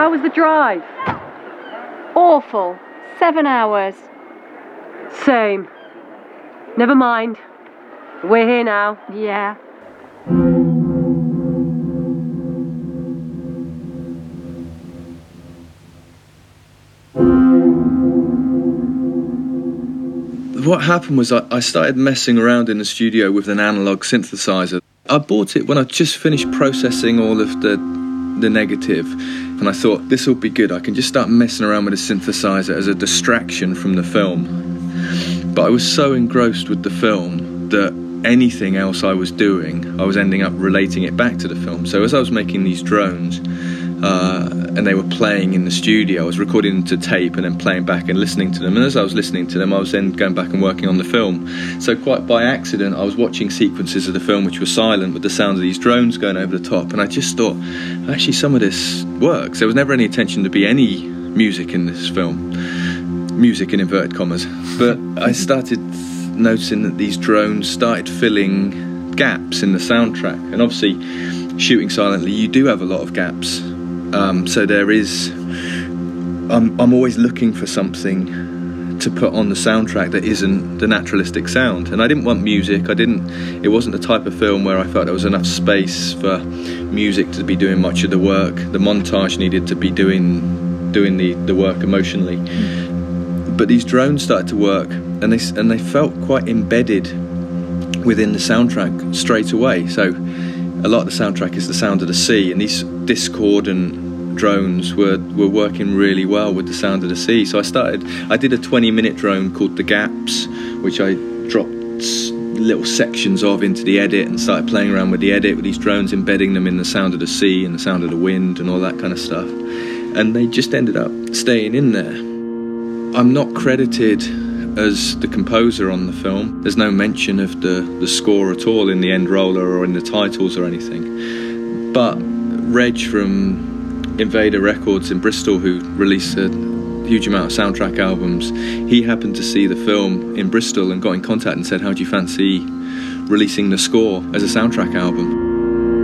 How was the drive? Awful. 7 hours. Same. Never mind. We're here now. Yeah. What happened was I started messing around in the studio with an analog synthesizer. I bought it when I just finished processing all of the negative, and I thought, this will be good. I can just start messing around with a synthesizer as a distraction from the film. But I was so engrossed with the film that anything else I was doing, I was ending up relating it back to the film. So as I was making these drones, and they were playing in the studio, I was recording them to tape and then playing back and listening to them. And as I was listening to them, I was then going back and working on the film. So quite by accident, I was watching sequences of the film which were silent with the sounds of these drones going over the top. And I just thought, actually, some of this works. There was never any intention to be any music in this film. Music in inverted commas. But I started noticing that these drones started filling gaps in the soundtrack. And obviously, shooting silently, you do have a lot of gaps. So there is, I'm always looking for something to put on the soundtrack that isn't the naturalistic sound. And I didn't want music. It wasn't the type of film where I felt there was enough space for music to be doing much of the work. The montage needed to be doing the work emotionally. But these drones started to work, and they felt quite embedded within the soundtrack straight away. So a lot of the soundtrack is the sound of the sea, and these discordant drones were working really well with the sound of the sea. So I did a 20-minute drone called The Gaps, which I dropped little sections of into the edit and started playing around with the edit with these drones, embedding them in the sound of the sea and the sound of the wind and all that kind of stuff. And they just ended up staying in there. I'm not credited as the composer on the film. There's no mention of the score at all in the end roller or in the titles or anything. But Reg from Invader Records in Bristol, who released a huge amount of soundtrack albums, he happened to see the film in Bristol and got in contact and said, how do you fancy releasing the score as a soundtrack album?